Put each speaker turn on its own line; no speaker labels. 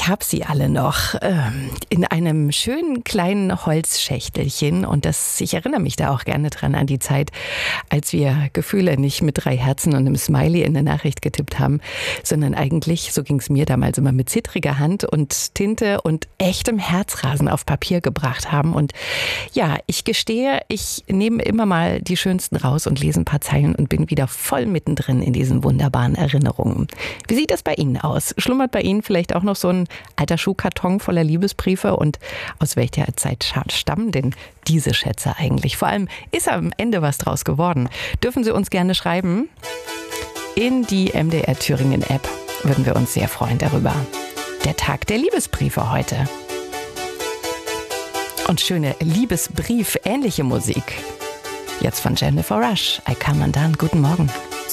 habe sie alle noch in einem schönen kleinen Holzschächtelchen und ich erinnere mich da auch gerne dran an die Zeit, als wir Gefühle nicht mit 3 Herzen und einem Smiley in eine Nachricht getippt haben, sondern eigentlich, so ging es mir damals immer, mit zittriger Hand und Tinte und echtem Herzrasen auf Papier gebracht haben. Und ja, ich gestehe, ich nehme immer mal die schönsten raus und lese ein paar Zeilen und bin wieder voll mittendrin in diesen wunderbaren Erinnerungen. Wie sieht das bei Ihnen aus? Schlummert bei Ihnen vielleicht auch noch so ein alter Schuhkarton voller Liebesbriefe? Und aus welcher Zeit stammen denn diese Schätze eigentlich? Vor allem, ist am Ende was draus geworden? Dürfen Sie uns gerne schreiben? In die MDR Thüringen App würden wir uns sehr freuen darüber. Der Tag der Liebesbriefe heute. Und schöne Liebesbrief-ähnliche Musik. Jetzt von Jennifer Rush. I Come Undone. Guten Morgen.